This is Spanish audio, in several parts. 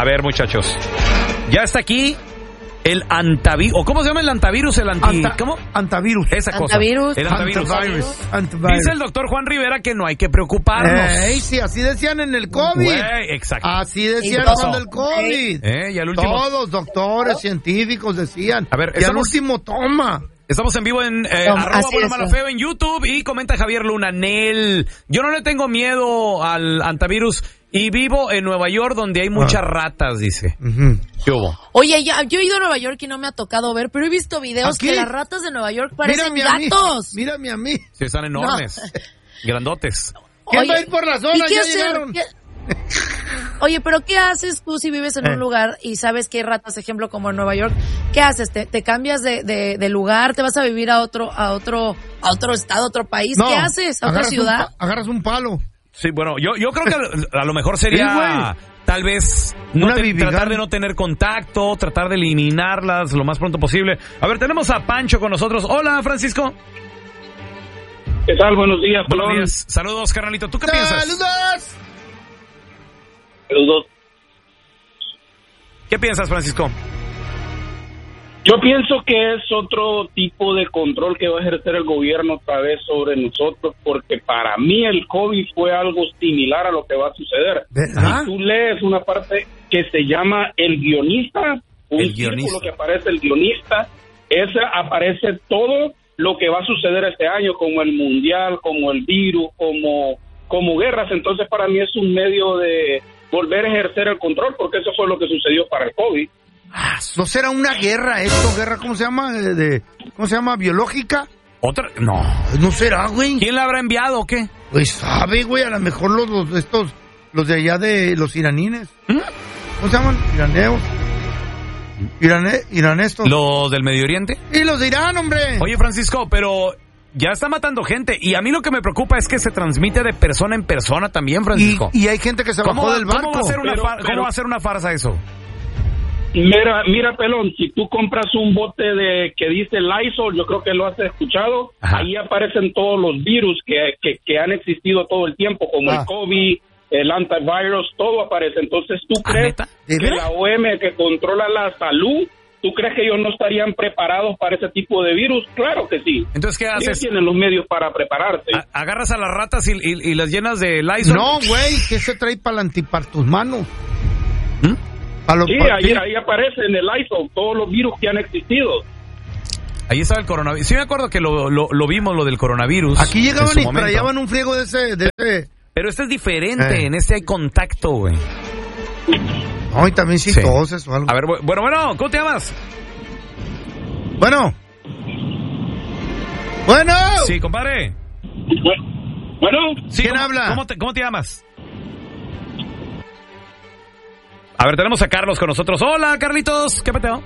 A ver, muchachos. Ya está aquí el antivirus. ¿O cómo se llama el antivirus? ¿Cómo? Antivirus. Esa cosa. Antivirus. El antivirus. Antivirus. Dice el doctor Juan Rivera que no hay que preocuparnos. Sí, así decían en el COVID. Exacto. Así decían en el COVID. Y al último... Todos doctores, científicos decían. A ver, y al último toma. Estamos en vivo en @buenomalofeo en YouTube y comenta Javier Luna. Nel, yo no le tengo miedo al antivirus y vivo en Nueva York donde hay muchas ratas, dice. ¿Qué hubo? Oye, yo he ido a Nueva York y no me ha tocado ver, pero he visto videos que las ratas de Nueva York parecen gatos. Mírame a mí. Sí, están enormes. Grandotes. ¿Quién va a ir por la zona? Ya llegaron. Oye, pero ¿qué haces tú si vives en un lugar y sabes que hay ratas, ejemplo, como en Nueva York? ¿Qué haces? ¿Te cambias de lugar? ¿Te vas a vivir a otro estado, a otro país? ¿Qué haces? ¿A otra ciudad? Agarras un palo. Sí, bueno, yo creo que a lo mejor sería tal vez tratar de no tener contacto, tratar de eliminarlas lo más pronto posible. A ver, tenemos a Pancho con nosotros. Hola, Francisco. ¿Qué tal? Buenos días. Buenos días. Saludos, carnalito. ¿Tú qué piensas? Saludos. ¿Qué piensas, Francisco? Yo pienso que es otro tipo de control que va a ejercer el gobierno otra vez sobre nosotros, porque para mí el COVID fue algo similar a lo que va a suceder. Si tú lees una parte que se llama el guionista, círculo que aparece el guionista, ese aparece todo lo que va a suceder este año, como el mundial, como el virus, como guerras. Entonces para mí es un medio de volver a ejercer el control, porque eso fue lo que sucedió para el COVID. ¿No será una guerra esto? ¿Guerra cómo se llama? ¿Cómo se llama? ¿Biológica? ¿Otra? No. ¿No será, güey? ¿Quién la habrá enviado o qué? Pues sabe, güey, a lo mejor los de allá de los iranines. ¿Cómo se llaman? Iraneos. Iranestos. ¿Los del Medio Oriente? Y los de Irán, hombre. Oye, Francisco, pero ya está matando gente. Y a mí lo que me preocupa es que se transmite de persona en persona también, Francisco. Y hay gente que se bajó del barco. ¿Cómo va a ser una farsa eso? Mira, pelón, si tú compras un bote que dice Lysol, yo creo que lo has escuchado. Ajá. Ahí aparecen todos los virus que han existido todo el tiempo, como el COVID, el antivirus, todo aparece. Entonces, ¿tú crees que la OMS, que controla la salud, tú crees que ellos no estarían preparados para ese tipo de virus? Claro que sí. Entonces, ¿qué haces? Ellos tienen los medios para prepararse. ¿Agarras a las ratas y las llenas de Lysol? No, güey, ¿qué se trae para tus manos? Sí, ahí aparece en el Lysol todos los virus que han existido. Ahí estaba el coronavirus. Sí me acuerdo que lo vimos, lo del coronavirus. Aquí llegaban y traían un friego de ese... Pero este es diferente, en este hay contacto, güey. No, y también sí toses o algo. A ver, bueno, ¿cómo te llamas? Bueno. Sí, compadre. Bueno. Sí, ¿Quién habla? ¿Cómo te llamas? A ver, tenemos a Carlos con nosotros. Hola, Carlitos. ¿Qué peteo?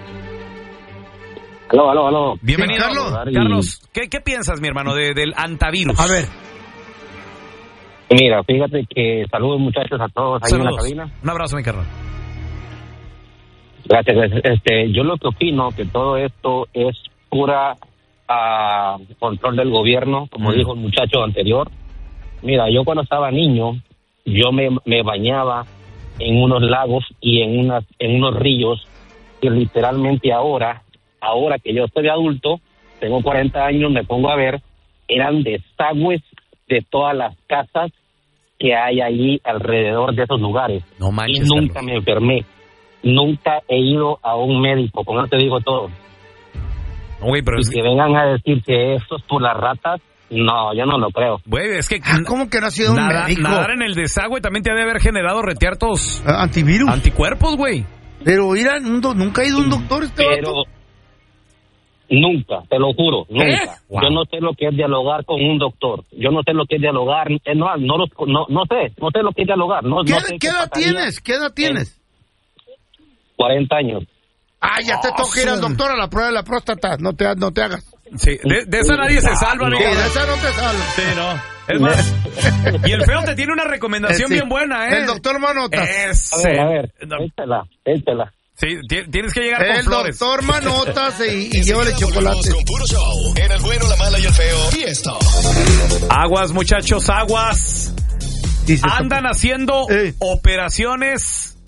Aló. Bienvenido, sí, Carlos. ¿Qué piensas, mi hermano, del antivirus? A ver. Mira, fíjate que saludos, muchachos, a todos ahí en la cabina. Un abrazo, mi carnal. Gracias. Yo lo que opino que todo esto es pura control del gobierno, como dijo el muchacho anterior. Mira, yo cuando estaba niño, yo me bañaba en unos lagos y en unos ríos que literalmente ahora que yo estoy adulto, tengo 40 años, me pongo a ver, eran desagües de todas las casas que hay allí alrededor de esos lugares. No manches, y nunca me enfermé, nunca he ido a un médico, con eso te digo todo. Güey, pero y que vengan a decir que esto es por las ratas, no, yo no lo creo. Güey, es que... ¿Cómo que no ha sido un médico? Nadar en el desagüe también te ha de haber generado reteartos... ¿Antivirus? Anticuerpos, güey. Pero mira, nunca ha ido un doctor vato. Nunca, te lo juro, nunca. Wow. Yo no sé lo que es dialogar con un doctor. Yo no sé lo que es dialogar. No sé lo que es dialogar. ¿Qué edad tienes? ¿Qué edad tienes? 40 años. Ya te toca ir al doctor a la prueba de la próstata. No te hagas. Sí, de esa nadie se salva, amigo. Sí, de esa no te salva. Sí, no. Es más, y el feo te tiene una recomendación bien buena, ¿eh? El doctor Manotas. A ver, éntela. Sí, tienes que llegar con flores. El doctor Manotas y llévale chocolate. Con puro show, en el bueno, la mala y el feo. Y esto. Aguas, muchachos, aguas. Andan haciendo operaciones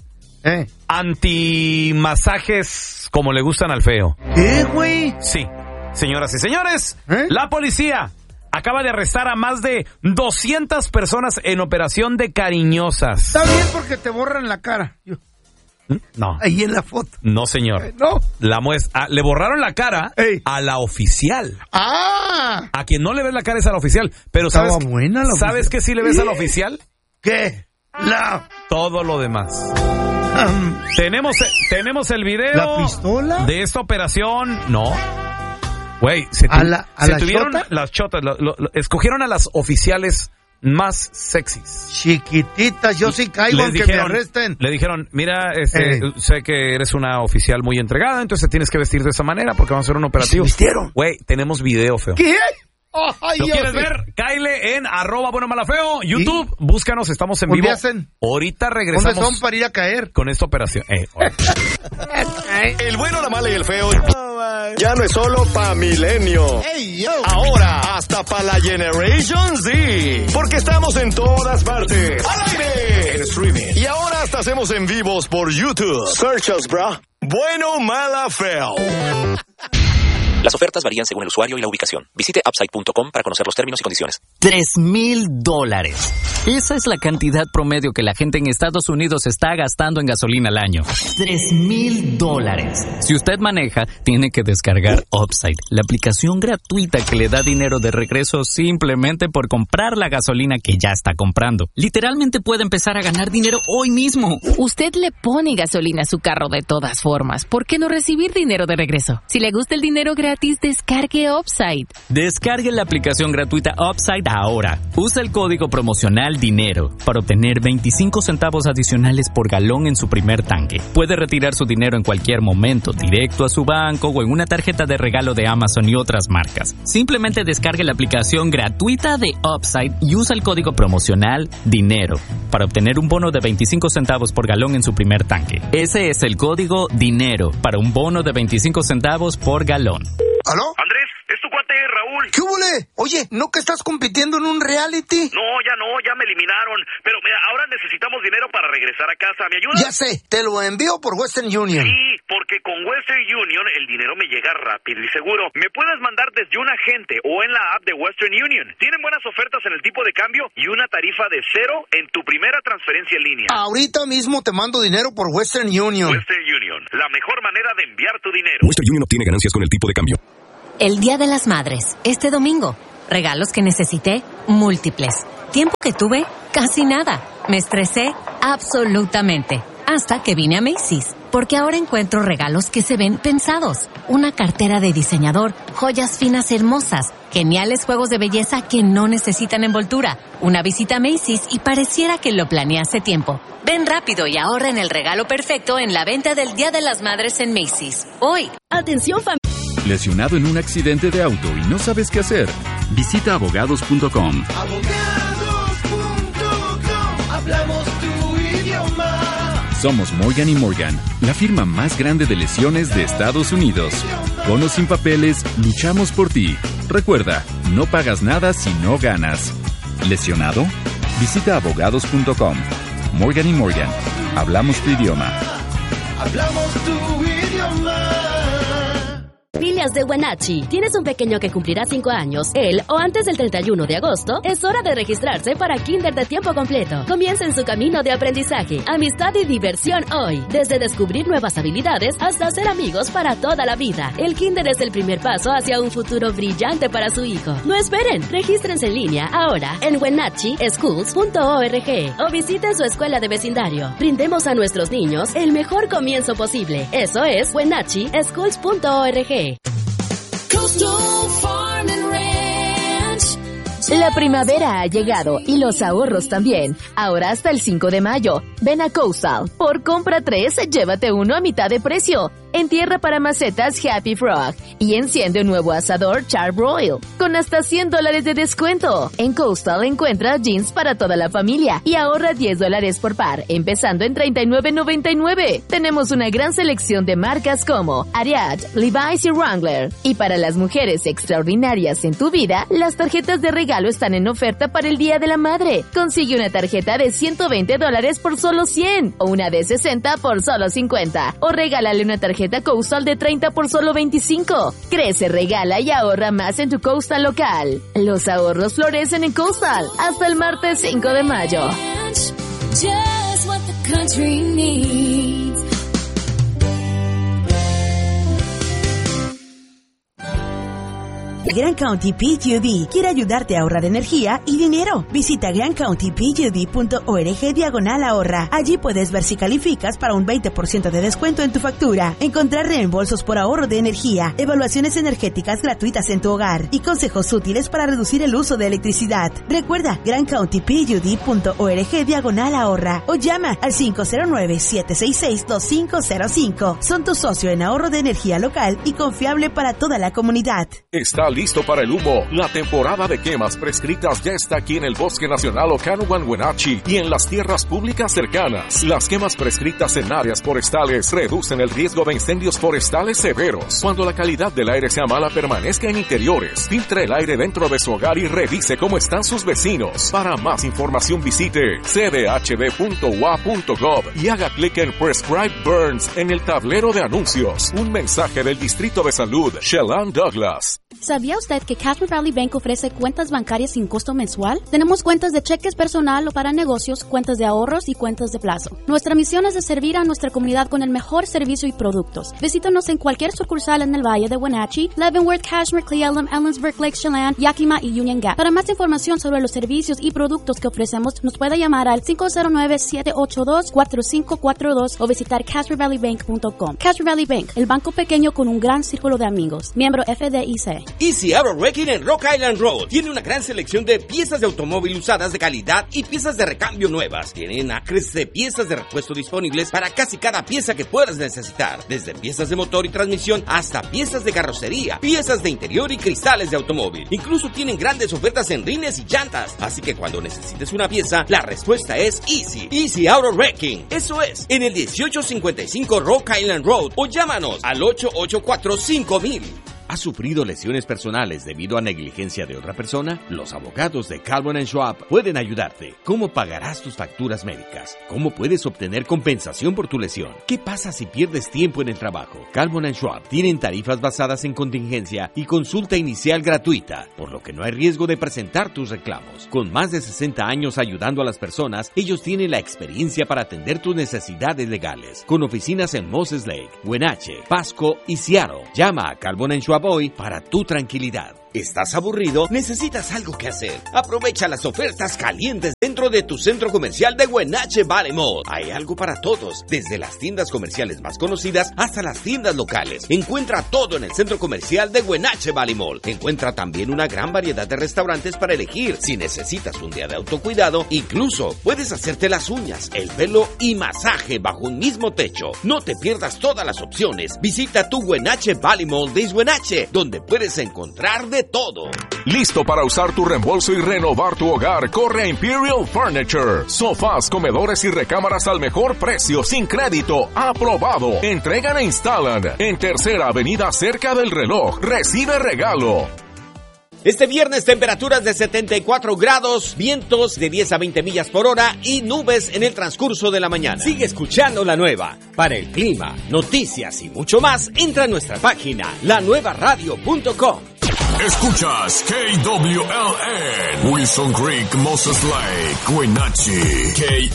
Antimasajes como le gustan al feo. ¿Qué, güey? Sí. Señoras y señores, la policía acaba de arrestar a más de 200 personas en operación de cariñosas. Está bien porque te borran la cara. No. Ahí en la foto. No, señor. No. Le borraron la cara a la oficial. ¡Ah! A quien no le ves la cara es a la oficial. Pero Estaba ¿sabes buena la oficial. ¿Sabes qué sí le ves a la oficial? ¿Qué? Todo lo demás. Tenemos el video. ¿La pistola? De esta operación. No. Güey, se tuvieron chota? las chotas. Escogieron a las oficiales más sexys. Chiquititas, yo sí caigo aunque me arresten. Le dijeron, mira, sé que eres una oficial muy entregada, entonces tienes que vestir de esa manera porque vamos a hacer un operativo. ¿Se vistieron? Güey, tenemos video, feo. ¿Qué? ¿Lo quieres ver? Cáele en @buenomalafeo, YouTube, búscanos, estamos en vivo. Hacen? Ahorita regresamos. ¿Dónde son para ir a caer? Con esta operación. El bueno, la mala y el feo ya no es solo pa' Milenio. Ahora hasta pa' la Generation Z. Porque estamos en todas partes. ¡Al aire! En streaming. Y ahora hasta hacemos en vivos por YouTube. Search us, bro. Bueno, mala, feo. Las ofertas varían según el usuario y la ubicación. Visite Upside.com para conocer los términos y condiciones. $3,000. Esa es la cantidad promedio que la gente en Estados Unidos está gastando en gasolina al año. $3,000. Si usted maneja, tiene que descargar Upside, la aplicación gratuita que le da dinero de regreso simplemente por comprar la gasolina que ya está comprando. Literalmente puede empezar a ganar dinero hoy mismo. Usted le pone gasolina a su carro de todas formas. ¿Por qué no recibir dinero de regreso? Si le gusta el dinero gratis, descargue Upside. Descargue la aplicación gratuita Upside ahora. Usa el código promocional DINERO para obtener 25 centavos adicionales por galón en su primer tanque. Puede retirar su dinero en cualquier momento, directo a su banco o en una tarjeta de regalo de Amazon y otras marcas. Simplemente descargue la aplicación gratuita de Upside y usa el código promocional DINERO para obtener un bono de 25 centavos por galón en su primer tanque. Ese es el código DINERO para un bono de 25 centavos por galón. ¿Aló? Andrés, es tu cuate Raúl. ¿Qué hubole? Oye, ¿no que estás compitiendo en un reality? No, ya me eliminaron. Pero mira, ahora necesitamos dinero para regresar a casa. ¿Me ayudas? Ya sé, te lo envío por Western Union. Sí, porque con Western Union el dinero me llega rápido y seguro. Me puedes mandar desde un agente o en la app de Western Union. Tienen buenas ofertas en el tipo de cambio y una tarifa de 0 en tu primera transferencia en línea. Ahorita mismo te mando dinero por Western Union. Western Union, la mejor manera de enviar tu dinero. Western Union obtiene ganancias con el tipo de cambio. El Día de las Madres, este domingo. Regalos que necesité, múltiples. Tiempo que tuve, casi nada. Me estresé, absolutamente. Hasta que vine a Macy's. Porque ahora encuentro regalos que se ven pensados. Una cartera de diseñador, joyas finas hermosas, geniales juegos de belleza que no necesitan envoltura. Una visita a Macy's y pareciera que lo planeé hace tiempo. Ven rápido y ahorra en el regalo perfecto en la venta del Día de las Madres en Macy's. Hoy. Atención familia. ¿Lesionado en un accidente de auto y no sabes qué hacer? Visita abogados.com. Abogados.com, hablamos tu idioma. Somos Morgan & Morgan, la firma más grande de lesiones de Estados Unidos. Con o sin papeles, luchamos por ti. Recuerda, no pagas nada si no ganas. ¿Lesionado? Visita abogados.com. Morgan & Morgan, hablamos tu idioma. Hablamos tu idioma. Filias de Wenatchee. ¿Tienes un pequeño que cumplirá 5 años? Él o antes del 31 de agosto, es hora de registrarse para Kinder de tiempo completo. Comiencen su camino de aprendizaje, amistad y diversión hoy. Desde descubrir nuevas habilidades hasta ser amigos para toda la vida. El Kinder es el primer paso hacia un futuro brillante para su hijo. No esperen, regístrense en línea ahora en wenatcheeschools.org o visiten su escuela de vecindario. Brindemos a nuestros niños el mejor comienzo posible. Eso es wenatcheeschools.org. La primavera ha llegado y los ahorros también. Ahora hasta el 5 de mayo. Ven a Coastal. Por compra 3, llévate uno a mitad de precio. Entierra para macetas Happy Frog y enciende un nuevo asador Char-Broil con hasta $100 de descuento. En Coastal encuentra jeans para toda la familia y ahorra $10 por par, empezando en $39.99. Tenemos una gran selección de marcas como Ariat, Levi's y Wrangler. Y para las mujeres extraordinarias en tu vida, las tarjetas de regalo están en oferta para el Día de la Madre. Consigue una tarjeta de $120 por solo $100 o una de $60 por solo $50. O regálale una tarjeta Coastal de $30 por solo $25. Crece, regala y ahorra más en tu Coastal local. Los ahorros florecen en Coastal hasta el martes 5 de mayo. Just what the country needs. Grand County PGD quiere ayudarte a ahorrar energía y dinero. Visita grandcountypgd.org/ahorra. Allí puedes ver si calificas para un 20% de descuento en tu factura, encontrar reembolsos por ahorro de energía, evaluaciones energéticas gratuitas en tu hogar y consejos útiles para reducir el uso de electricidad. Recuerda grandcountypgd.org/ahorra o llama al 509-766-2505. Son tu socio en ahorro de energía local y confiable para toda la comunidad. Está listo para el humo. La temporada de quemas prescritas ya está aquí en el Bosque Nacional Okanogan Wenatchee y en las tierras públicas cercanas. Las quemas prescritas en áreas forestales reducen el riesgo de incendios forestales severos. Cuando la calidad del aire sea mala, permanezca en interiores. Filtre el aire dentro de su hogar y revise cómo están sus vecinos. Para más información visite cdhb.wa.gov y haga clic en Prescribe Burns en el tablero de anuncios. Un mensaje del Distrito de Salud, Shellan Douglas. ¿Sabía usted que Cashmere Valley Bank ofrece cuentas bancarias sin costo mensual? Tenemos cuentas de cheques personal o para negocios, cuentas de ahorros y cuentas de plazo. Nuestra misión es de servir a nuestra comunidad con el mejor servicio y productos. Visítanos en cualquier sucursal en el Valle de Wenatchee, Leavenworth, Cashmere, Cle Elum, Ellensburg, Lake Chelan, Yakima y Union Gap. Para más información sobre los servicios y productos que ofrecemos, nos puede llamar al 509-782-4542 o visitar cashmerevalleybank.com. Cashmere Valley Bank, el banco pequeño con un gran círculo de amigos. Miembro FDIC. Easy Auto Wrecking en Rock Island Road tiene una gran selección de piezas de automóvil usadas de calidad y piezas de recambio nuevas. Tienen acres de piezas de repuesto disponibles para casi cada pieza que puedas necesitar, desde piezas de motor y transmisión hasta piezas de carrocería, piezas de interior y cristales de automóvil. Incluso tienen grandes ofertas en rines y llantas, así que cuando necesites una pieza, la respuesta es Easy Auto Wrecking. Eso es, en el 1855 Rock Island Road o llámanos al 884-5000. ¿Has sufrido lesiones personales debido a negligencia de otra persona? Los abogados de Calvin & Schwab pueden ayudarte. ¿Cómo pagarás tus facturas médicas? ¿Cómo puedes obtener compensación por tu lesión? ¿Qué pasa si pierdes tiempo en el trabajo? Calvin & Schwab tienen tarifas basadas en contingencia y consulta inicial gratuita, por lo que no hay riesgo de presentar tus reclamos. Con más de 60 años ayudando a las personas, ellos tienen la experiencia para atender tus necesidades legales. Con oficinas en Moses Lake, Wenatchee, Pasco y Seattle. Llama a Calvin & Schwab hoy para tu tranquilidad. ¿Estás aburrido? ¿Necesitas algo que hacer? Aprovecha las ofertas calientes dentro de tu centro comercial de Wenatchee Valley Mall. Hay algo para todos, desde las tiendas comerciales más conocidas hasta las tiendas locales. Encuentra todo en el centro comercial de Wenatchee Valley Mall. Encuentra también una gran variedad de restaurantes para elegir. Si necesitas un día de autocuidado, incluso puedes hacerte las uñas, el pelo y masaje bajo un mismo techo. No te pierdas todas las opciones. Visita tu Wenatchee Valley Mall de Wenatchee, donde puedes encontrar de todo. ¿Listo para usar tu reembolso y renovar tu hogar? Corre a Imperial Furniture. Sofás, comedores y recámaras al mejor precio, sin crédito, aprobado. Entregan e instalan en Tercera Avenida cerca del Reloj. Recibe regalo. Este viernes, temperaturas de 74 grados, vientos de 10 a 20 millas por hora y nubes en el transcurso de la mañana. Sigue escuchando La Nueva. Para el clima, noticias y mucho más, entra a nuestra página, lanuevaradio.com. Escuchas KWLN, Wilson Creek, Moses Lake, Wenatchee,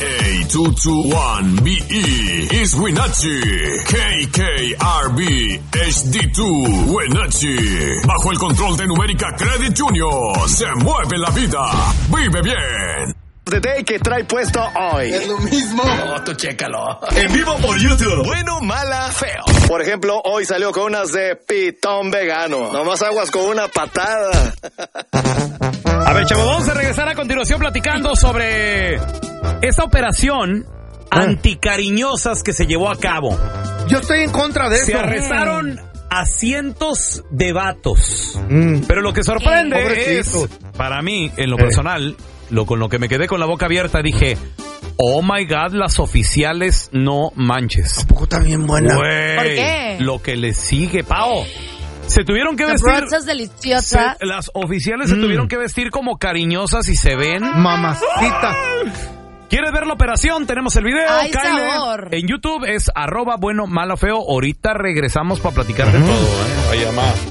KA221BE is Wenatchee, KKRB HD2 Wenatchee. Bajo el control de Numérica Credit Junior, se mueve la vida, vive bien. The Day que trae puesto hoy. Es lo mismo. No, tú chécalo. En vivo por YouTube. Bueno, mala, feo. Por ejemplo, hoy salió con unas de pitón vegano. Nomás aguas con una patada. A ver, chavos, vamos a regresar a continuación platicando sobre esta operación anticariñosas que se llevó a cabo. Yo estoy en contra de eso. Se arrestaron a cientos de vatos. Pero lo que sorprende es, para mí, en lo personal, con lo que me quedé con la boca abierta, dije, oh my God, las oficiales no manches. ¿A poco está bien buena? Güey, ¿por qué? Lo que le sigue, Pao. Se tuvieron que vestir. Las deliciosas. Las oficiales se tuvieron que vestir como cariñosas y se ven. Mamacita. ¿Quieres ver la operación? Tenemos el video. ¡Ay, sabor! En YouTube es @bueno malo feo. Ahorita regresamos para platicar de todo. Vaya, ma.